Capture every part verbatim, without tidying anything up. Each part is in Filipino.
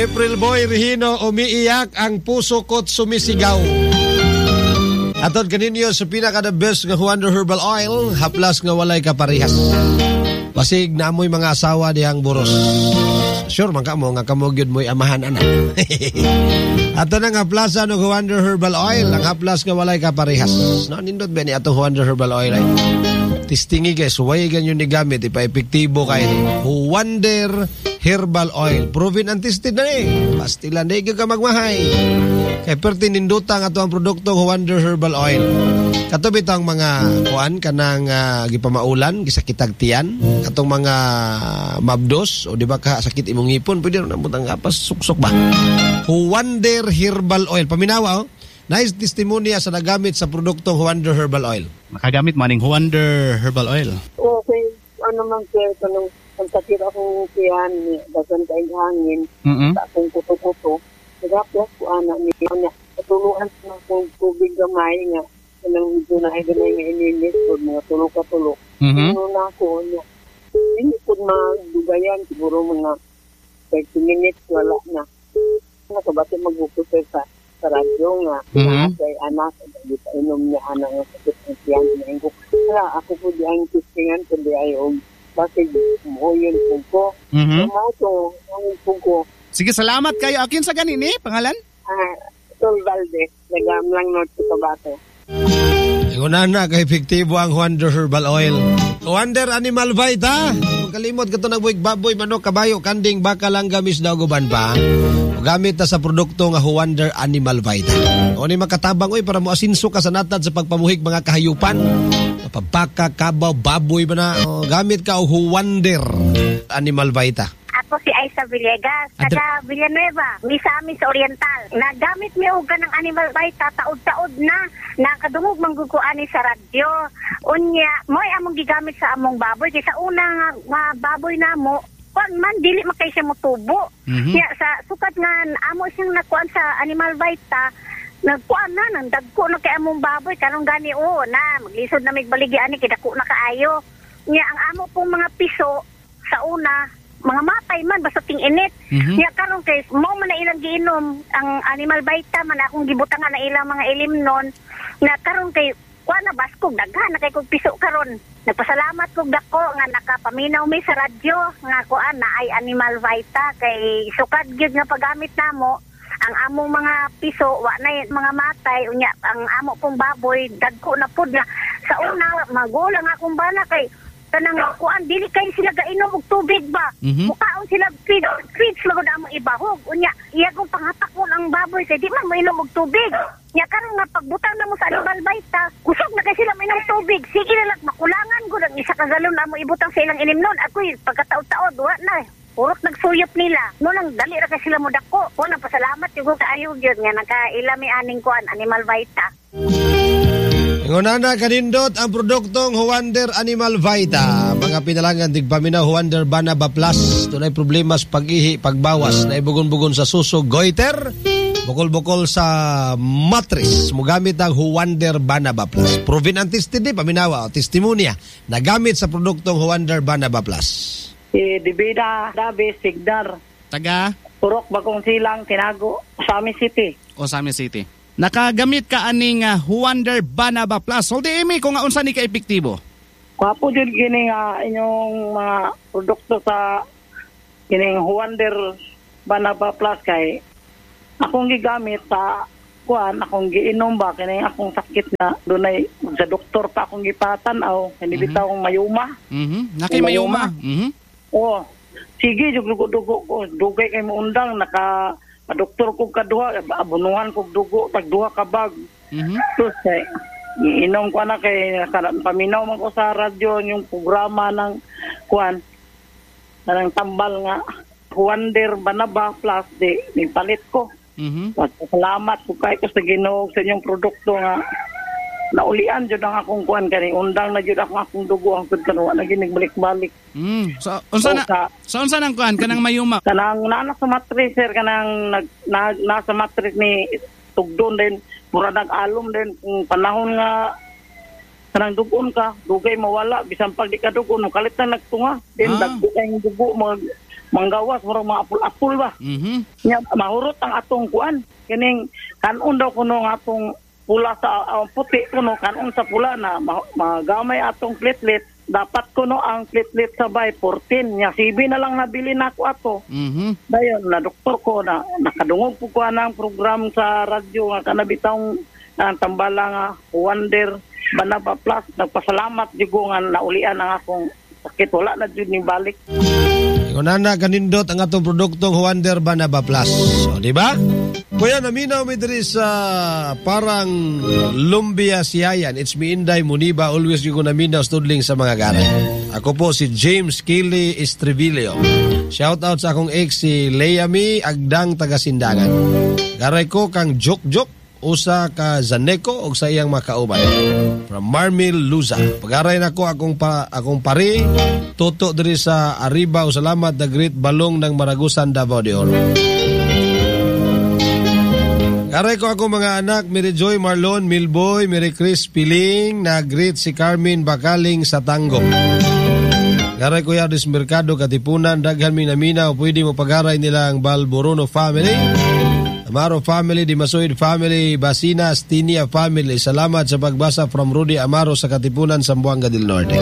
April Boy Regino, umiiyak ang puso ko't sumisigaw. Atod kaninyo sa pinaka the best nga Wonder Herbal Oil, haplas nga walay kaparehas. Basig na amoy mga asawa diyang buros. Sure man ka mo nga kamogyod mo'y amahan anak. Ato na nga haplas ano Wonder Herbal Oil, ang haplas nga walay kaparehas. No, nindot ba ni atong Wonder Herbal Oil ay? Tistingi guys, huwag ganyan ni gamit, ipa-epektibo kayo ni Wonder Herbal Oil. Proven and tested na eh. Pastilan na ka magmahay. Kaya perti ninduta nga ito ang produktong Wonder Herbal Oil. Katubit ang mga kuan kanang uh, gipamaulan, gisakitag tiyan, katong mga mabdos, o di ba ka sakit imong ngipon, pwede rin nabutang kapas, suksok ba? Wonder Herbal Oil. Paminawa oh. Nice testimonya sa nagamit sa produktong Wonder Herbal Oil. Nakagamit maning Wonder Herbal Oil. Okay, ano man kaya kanang ang sakit akong tiyan, dagan kaing hangin, Mm-hmm. sa akong kuto-kuto. Nagaplas ko anak niya, patuluan sa akong tubig gamay nga, kanang medyo na ay ganay nga ininis ko, mga tulog-katulog. Mm-hmm. Ano na ako niya. Hindi ko magdugayan, siguro mga thirty minutes, wala na. Nakabati magbukuser sa sa radyo nga, Mm-hmm. kay anak, di pa inom niya anak nga sakit ng tiyan niya. Kaya ako po di ang testingan, kundi ay o bakit mo yun po ko. Mm-hmm. Tumato, ang po ko. Sige, salamat kayo. Akin sa ganini, pangalan? Ah, Sol Valdez, nagam lang North Cotabato. Una na, ka-epektibo ang Wonder Herbal Oil. Wonder Animal Vita. Kung kalimot ka ito na buwig baboy, manok, kabayo, kanding, baka lang gamis daw guban pa. Gamit na sa produkto nga Wonder Animal Vita. O ni makatabang oy para mo asinso ka sa natad sa pagpamuhig mga kahayupan. Mapabaka, kabaw, baboy ba na. O, gamit ka o Wonder Animal Vita. Ako si Aisa Villegas, taga Villanueva, Misamis Oriental. Nagamit mi og kanang Animal Vita taod-taod na. Nakadungog manggukuan ni sa radyo. Unya, mo'y among gigamit sa among baboy kay sa una nga, nga baboy namo, kuan man dili makay siya motubo. Mm-hmm. Ya sa sukat nga amo siyang nakuan sa Animal Vita, nagkuan na nang dagko na kay among baboy karong gani o na maglisod na migbaligi ani kay dako na kaayo. Nya ang amo pong mga piso sa una mga matay man basta ting init. Mm-hmm. Nya karon kay mo man na ilang giinom ang Animal Vita man akong gibutangan na ilang mga ilim non na karon kay kuan na baskog daghan na kay kog piso karon. Nagpasalamat kog dako nga nakapaminaw mi sa radyo nga kuan na ay Animal Vita kay sukad gyud nga paggamit namo ang among mga piso wa na mga matay unya ang amo pong baboy dagko na pud nga sa una magulang akong bana kay kanang kuan dili kay sila gainom og tubig ba. Mm-hmm. Mukaon sila feed feed sila gud amo ibahog unya iya kong panghatak mo ang baboy kay di man mainom og tubig. Nya karon nga pagbutang na mo sa Animal Vita kusog na kay sila mainom tubig sige na lang makulangan gud ang isa ka galon amo ibutang sa ilang inimnon ako'y pagkataod-taod wa na purot nagsuyop nila no lang dali ra kay sila mo dako ko nang pasalamat yung kaayo gyud nga nakailami aning kuan Animal Vita. Ngunana kanindot ang produktong Wonder Animal Vita. Mga pinalangan tigpaminaw Wonder Banaba Plus. Tunay problema sa pag-ihi, pagbawas, na ibugon-bugon sa suso, goiter, bukol-bukol sa mattress. Mugamit ang Wonder Banaba Plus. Proven and tested din, paminawa, o testimonya, na gamit sa produktong Wonder Banaba Plus. Si Dibida Dabe Sigdar, Taga Purok Bagong Silang, Tinago, Sami City. Osami City. Nakagamit ka aning uh, Wonder Banaba Plus. So, di imi kung nga unsa ni ka-epektibo. Kwapo din kini nga inyong mga produkto sa kining Wonder Banaba Plus kay akong gigamit sa kuan, akong giinom ba kini akong sakit na dunay sa doktor pa akong gipatan-aw kani Mm-hmm. bitaw akong mayuma. Mhm. Nakay mayuma. Mhm. Oh, sige jug dugo-dugo ko, dugay kay mo undang naka doktor ko kaduha, abunuhan ko dugo tag duha ka bag. Mhm. Tapos eh, iinom ko na kay paminaw man ko sa radyo yung programa ng kuan ng tambal nga Wonder Banaba Plus di nipalit ko. Mhm. Salamat po kay ko sa Ginoo sa inyong produkto nga naulian jud ang akong kuan kani undang na jud ako akong dugo ang pud kanwa na ginig balik-balik. Mm. So unsa na Oka. so unsa nang kuan kanang mayuma? Kanang nanak sa mattress sir kanang nag na, nasa mattress ni tugdon din mura nag-alom din kung panahon nga kanang dugon ka dugay mawala bisan pag di ka dugon kalit na nagtunga din Ah. dagko kay dugo mag manggawas murag mga apul-apul ba. Mhm. Nya mahurot ang atong kuan. Kining kanon daw kuno nga atong pula sa uh, puti kuno kanon sa pula na ma- magamay atong platelet. Dapat kuno ang platelet sabay fourteen. Nya sibi na lang nabili nako ato. Mhm. Dayon na doktor ko na nakadungog po ko ang program sa radyo nga kanabitang uh, tambala nga Wonder Banaba Plus. Nagpasalamat jugo nga naulian ang akong sakit. Wala na jud ni balik. Ingonana kanindot ang atong produktong Wonder Banaba Plus. So, di ba? Kuya, naminaw mi diri sa parang Lumbia Siayan. It's me Inday Muniba. Always yung naminaw studling sa mga garay. Ako po si James Kelly Estrivillo. Shout out sa akong ex si Leami Agdang Tagasindangan. Garay ko kang Jok Jok. Usa ka Zaneco og sa iyang makauban from Marmil Luza. Pagaray nako akong pa, akong pari tuto diri sa Arriba o salamat the Great Balong ng Maragusan Davao de Oro. Garay ko akong mga anak Mary Joy Marlon Milboy Mary Chris Piling na greet si Carmen Bakaling sa Tango. Garay ko Yardis Mercado Katipunan daghan minaminaw pwede mo pagaray nila ang Balborono family. Amaro family, Dimasoid family, Basinas, Tinia family. Salamat sa pagbasa from Rudy Amaro sa Katipunan, Zamboanga del Norte.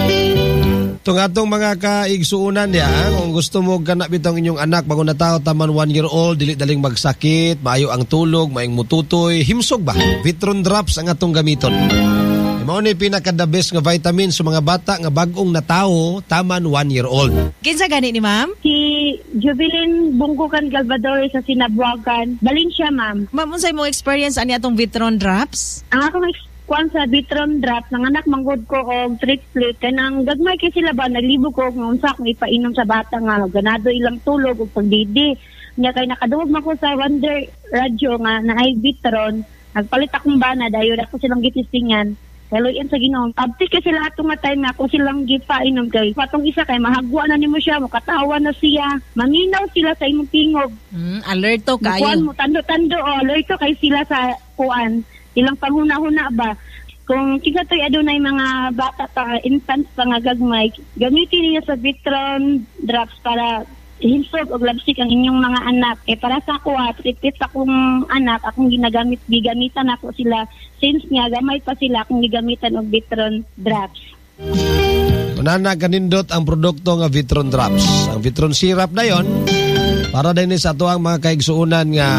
Itong atong mga kaigsuunan niya, kung gusto mo ganap itong inyong anak, bago na tao, taman one year old, dili daling magsakit, maayo ang tulog, maayong mututoy, himsog ba? Vitron drops ang atong gamiton. Mao ni pinaka-the best nga vitamin sa mga bata nga bag-ong natao, taman one year old. Kinsa gani ni ma'am? Si Jubilin Bungkukan Galvador sa Sinabuagan. Balin siya, ma'am. Ma'am, unsay mo experience ani atong Vitron drops? Ang akong experience sa Vitron Drop, nanganak manggod ko og triplet. Kanang gagmay kay sila ba, naglibo ko kung unsa akong ipainom sa bata nga ganado ilang tulog o pagdidi. Nya kay nakadungog man ko sa Wonder Radio nga na ay Vitron. Nagpalit akong bana dayon ako silang gitistingan. Kaluyan sa Ginoo. Abti kasi lahat ng time na ako silang gipainom kay patong isa kay mahagwa na nimo siya, makatawa na siya. Maminaw sila sa imong tingog. Mm, alerto kayo. Kuan mo tando-tando o alerto kay sila sa kuan. Ilang panghuna-huna ba? Kung kisa to'y adunay mga bata pa, infants pa nga gagmay, gamitin niya sa Vitron drops para hinsog o labsik ang inyong mga anak. Eh para sa ako at repeat akong anak, akong ginagamit, gigamitan ako sila. Since nga, gamay pa sila akong gigamitan og Vitron drops. Manana kanindot ang produkto nga Vitron drops. Ang Vitron syrup na yon para din sa ato ang mga kaigsuunan nga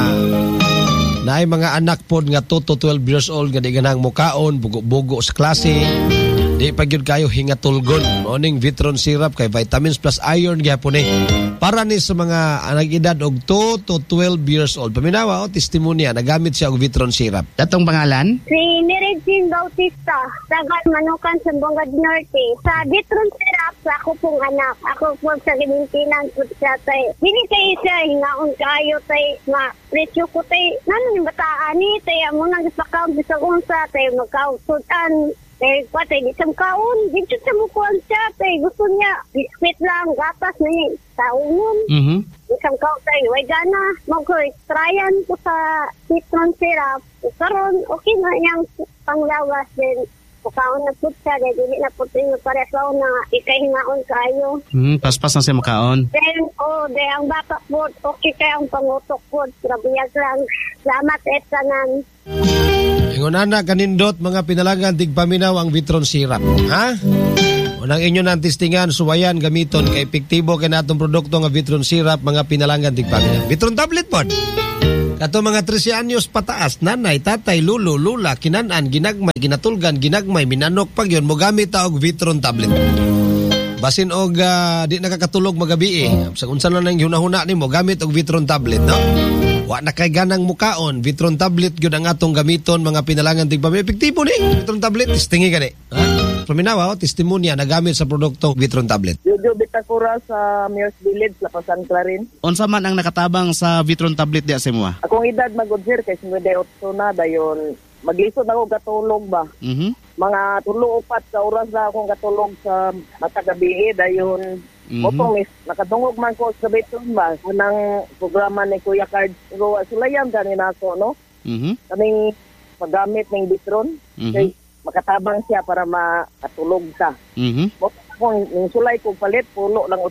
naay mga anak pod nga two to twelve years old nga di ganang mukaon, bugo-bugo sa klase. Di pa gyud kayo hingatulgon. Morning Vitron syrup kay vitamins plus iron gyapon eh. Para ni sa mga nag-edad og two to twelve years old. Paminawa o testimonya nagamit siya og Vitron syrup. Datong pangalan? Si Neregine Bautista, tagal Manukan, Zamboanga del Norte. Sa Vitron syrup, sa ako pong anak. Ako po sa ginintinan po siya tay. Dili kay siya, hingaon kayo tay, nga presyo ko tay. Nano ni bataan ni tay, amo nang ipakaw sa unsa tay, magkausudan. Eh, patay, di siyang kaon. Di siya mukuhan siya. Tay, gusto niya. Biskuit lang, gatas na niya. Taunon. Mhm. Di siyang kaon tayo. Way gana. Mag-tryan ko sa citron syrup. Karon, okay na niyang panglawas din. Pukaon na po siya. Dahil hindi na po ito paresaw na ikahingaon kayo. Hmm, paspas na siya makaon. Then, oh, de ang bata po. Okay kayo ang pangutok po. Grabiyag lang. Salamat, Etsanan. Ingonana kanindot mga pinalagan tigpaminaw ang Vitron syrup. Ha? Unang inyo nang testingan, suwayan, gamiton, kay epektibo kay natong produkto nga Vitron syrup, mga pinalangan tigpaminaw. Vitron tablet pod. Kato mga trese anyos pataas, nanay, tatay, lulo, lula, kinanan, ginagmay, ginatulgan, ginagmay, minanok pag yun, mo gamit ta og Vitron tablet. Basin og uh, di nakakatulog magabi eh. Sa unsa na nang hunahuna nimo gamit og Vitron tablet, no? Wa na kay ganang mukaon, Vitron tablet gyud ang atong gamiton, mga pinalangan tigpamilaw. Epektibo ni Vitron tablet, testingi gani. Ha? Paminawa, testimonya nagamit sa produktong Vitron tablet. Jojo Bitakura sa Mears Village, Lapasan Clarin. Unsa man ang nakatabang sa Vitron tablet di sa imo? Akong edad mag-observe kay fifty-eight na dayon. Maglisod ako katulog ba. Mhm. Mga tulo upat sa oras na akong katulog sa matagabi dayon. Mhm. Motong mis nakadungog man ko sa Vitron ba kanang programa ni Kuya Card. Go sulayan kanina ako no. Mhm. Kaming paggamit ng Vitron Mhm. kay makatabang siya para makatulog ta. Mhm. Kung sulay ko palit pulo lang usa.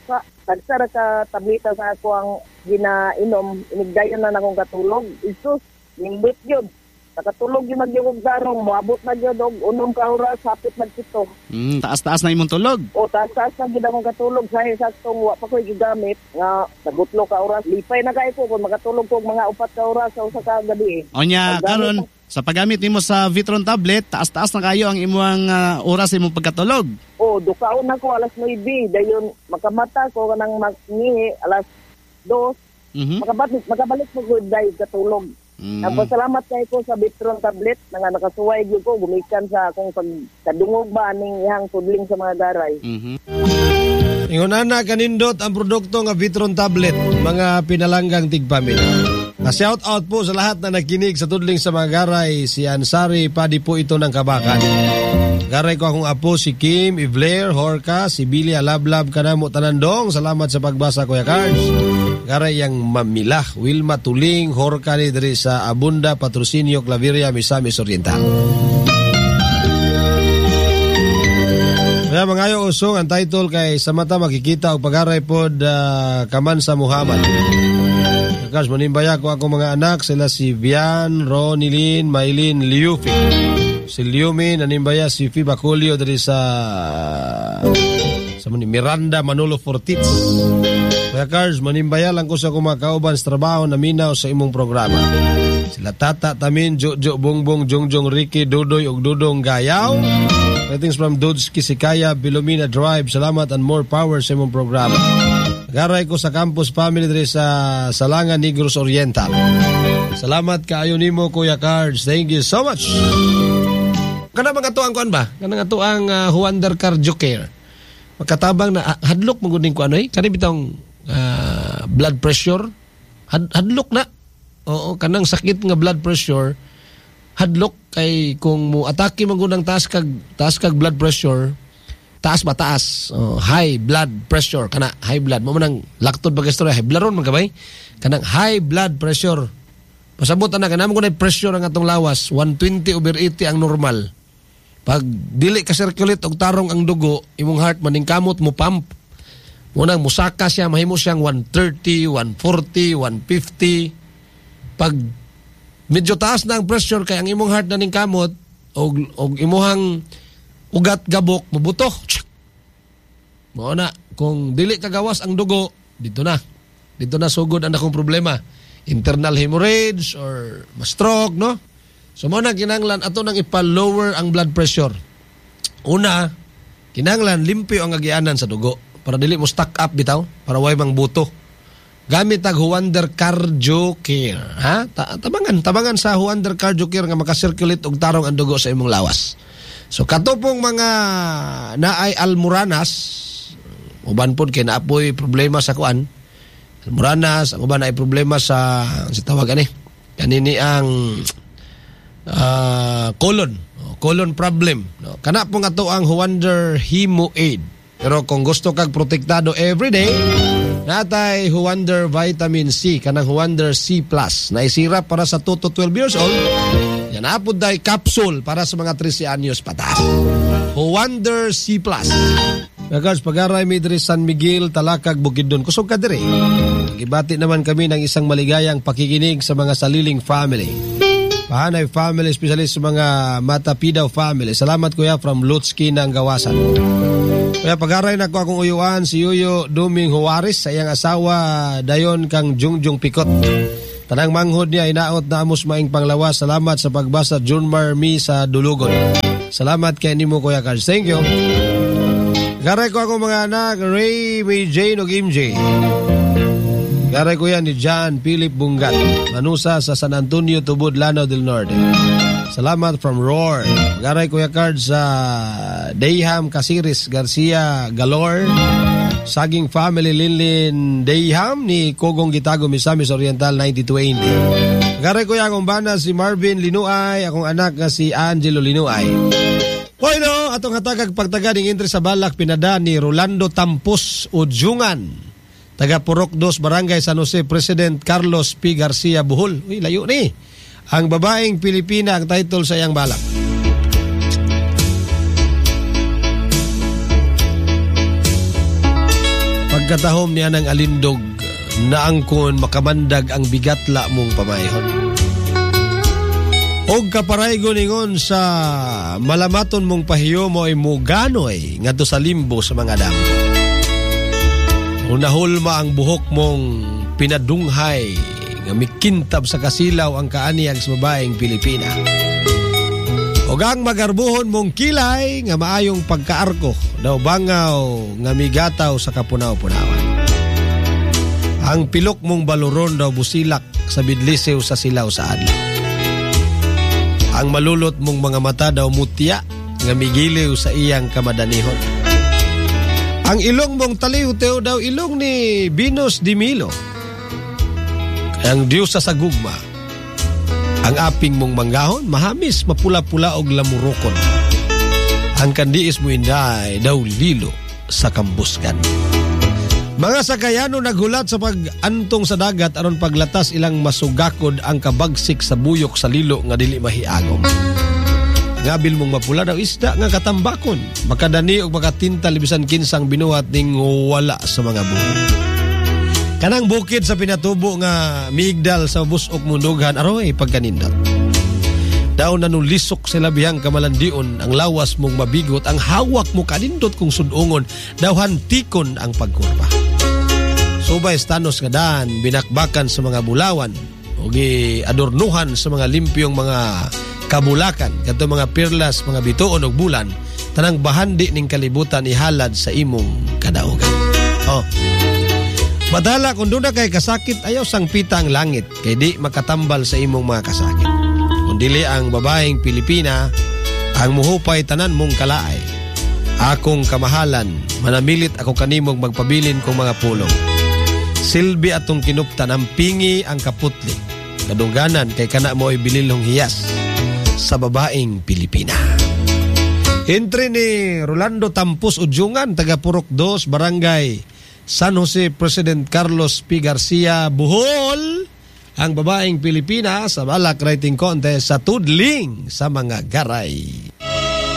tagsara ka tableta sa ako ang ginainom, inigdayon na akong katulog. Isus, nimbit yun. Nakatulog yung magyugog sarong, moabot na yun, og unong ka oras, hapit magkito. Mm, taas-taas na imong tulog. O, taas-taas na gina akong katulog, sa saktong wa pa ko'y gigamit, nga, nagutlo ka oras. Lipay na kayo ko, kung makatulog ko mga upat ka oras sa usa ka gabi. O niya, Paggamit karon sa paggamit nimo sa Vitron tablet, taas-taas na kayo ang imong ah, oras imong pagkatulog. O, dukaon ako alas nueve, dayon makamata ko kanang magnihi alas dos, Mhm. makabalik, makabalik mo good day katulog. Mm. Nagpasalamat kayo ko sa Vitron tablet na nga nakasuway gyud ko gumikan sa akong pagkadungog ba ning ihang tudling sa mga garay. Mhm. Ingon ana kanindot ang produkto nga Vitron tablet, mga pinalanggang tigpamilya. Na-shout out po sa lahat na nakinig sa tudling sa mga garay. Si Ansari Padi po ito ng Kabakan. Garay ko akong apo si Kim, Ivler, Horka, si Billy Alablab kanamo tanandong. Salamat sa pagbasa Kuya Cards. Garay yang Mamilah, Wilma Tuling, Horka ni diri sa Abunda, Patrocinio, Claveria, Misamis Oriental. Kaya mangayo usong ang title kay sa mata makikita og pagaray pod uh, kaman sa Muhammad. Kakas manimbaya ko ako mga anak sila si Vian, Ronilyn, Maylin, Liufi. Si Liumi nanimbaya si Fiba Colio dari sa sa mani Miranda Manolo Fortits. Kaya Cars manimbaya lang ko sa kumakauban sa trabaho na minaw sa imong programa. Sila Tata Tamin, Jojo Bongbong, Jongjong Ricky, Dodoy ug Dudong Gayaw. Greetings from Dodski, Sikaya, Bilomina Drive. Salamat and more power sa imong programa. Garay ko sa campus family diri sa Salangan, Negros Oriental. Salamat kaayo nimo Kuya Cards. Thank you so much. Kana mga tuang kuan ba? Kana nga tuang uh, Huander Cardio Care. Magkatabang na uh, hadlok mo guding kuan oy. Kani bitong uh, blood pressure. Had, hadlok na. Oo, kanang sakit nga blood pressure. Hadlok kay kung mo atake man gud ang taas kag taas kag blood pressure. Taas ba taas? Oh, high blood pressure kana high blood mo man ang laktod ba istorya high blood ron man kabay. Kanang high blood pressure. Pasabot na kanamo ko na pressure ang atong lawas one twenty over eighty ang normal. Pag dili ka circulate og tarong ang dugo, imong heart maning kamot mo pump. Munang musaka siya mahimo siyang one thirty, one forty, one fifty. Pag medyo taas na ang pressure kay ang imong heart na ning kamot og og imuhang ugat gabok mabuto. Mao na kung dili ka gawas ang dugo, dito na. Dito na sugod ang akong problema. Internal hemorrhage or ma-stroke, no? So mo na kinanglan ato nang ipa-lower ang blood pressure. Una, kinanglan limpyo ang agianan sa dugo para dili mo stack up bitaw, para way mang buto. Gamit ang Huander Cardio Care, ha? Tabangan, tabangan sa Huander Cardio Care nga maka-circulate og tarong ang dugo sa imong lawas. So kato pong mga naay almoranas, uban pod kay naapoy problema sa kuan. Almoranas, ang uban naay problema sa sa tawag ani. Kanini ang Uh, colon, colon problem. No? Kana po nga to ang Huander Hemo Aid. Pero kung gusto kag protektado everyday, natay Huander Vitamin C, kanang Huander C plus, na isirap para sa two to twelve years old. Yan apod day capsule para sa mga thirteen anyos pataas. Huander C plus. Guys, pag-aray mi diri San Miguel, Talakag, Bukidnon. Kusog ka diri. Gibati naman kami ng isang maligayang pakikinig sa mga saliling family. Pahanay family, specialist sa mga Matapidaw family. Salamat kuya from Lutski ng Gawasan. Kaya pag-aray na ko akong uyuan si Yuyo Duming Huwaris sa iyang asawa dayon kang Jungjung Pikot. Tanang manghod niya inaot na amos maing panglawas. Salamat sa pagbasa Junmar Mi sa Dulugon. Salamat kay nimo kuya Cards. Thank you. Garay ko akong mga anak Ray, May Jane ug M J. Garay ko yan ni John Philip Bungat, Manusa sa San Antonio, Tubod, Lanao del Norte. Salamat from Roar. Garay ko ya card sa Dayham, Casiris, Garcia, Galor. Saging family, Linlin Dayham ni Kogong Gitago, Misamis Oriental, ninety twenty. Garay ko ya akong bana si Marvin Linuay, akong anak nga si Angelo Linuay. Hoy no, atong hatagag pagtaga ning entry sa balak pinada ni Rolando Tampos Udyungan. Taga Purok dos, Barangay San Jose, President Carlos P. Garcia Buhol. Uy, layo ni. Ang babaeng Pilipina ang title sa iyang balak. Pag pagkatahom niya ng alindog na angkon makamandag ang bigatla mong pamayhon. Og kaparaygo ningon sa malamaton mong pahiyo mo ay muganoy ngadto sa limbo sa mga damo. Unahulma ang buhok mong pinadunghay nga mikintab sa kasilaw ang kaaniyag sa babaeng Pilipina. Og ang magarbuhon mong kilay nga maayong pagkaarko daw bangaw nga migataw sa kapunaw-punawan. Ang pilok mong baluron daw busilak sa bidlisew sa silaw sa adlaw. Ang malulot mong mga mata daw mutya nga migiliw sa iyang kamadanihon. Ang ilong mong taliw-tew daw ilong ni Venus de Milo, ang diyosa sa gugma. Ang aping mong manggahon mahamis, mapula-pula og lamurokon. Ang kandiis mo inday daw lilo sa kambuskan. Mga sakayano naghulat sa pag-antong sa dagat aron paglatas ilang masugakod ang kabagsik sa buyok sa lilo nga dili mahiagom. Ngabil mong mapula daw isda nga katambakon, makadani og makatinta libisan kinsang binuhat ning wala sa mga buhok. Kanang bukid sa pinatubo nga miigdal sa busok mundughan aroy pagkanindot. Daw nanulisok sila bihang kamalandion ang lawas mong mabigot, ang hawak mo kanindot kung sudungon daw hantikon ang pagkurba. Subay stanos nga daan binakbakan sa mga bulawan o adornuhan sa mga limpyong mga kabulakan kadto mga perlas, mga bituon og bulan, tanang bahandi ning kalibutan ihalad sa imong kadaugan. Oh. Madala kung doon na kay kasakit ayaw sangpita ang langit kay di makatambal sa imong mga kasakit. Kung dili ang babaeng Pilipina ang muhupay tanan mong kalaay. Akong kamahalan, manamilit ako kanimong magpabilin kong mga pulong. Silbi atong kinuptan ang pingi ang kaputli. Kadungganan kay kana mo ay bililhong hiyas sa babaeng Pilipina. Entry ni Rolando Tampos Udyungan, taga Purok dos, Barangay San Jose, President Carlos P. Garcia, Bohol, ang babaeng Pilipina sa balak writing contest sa tudling sa mga garay.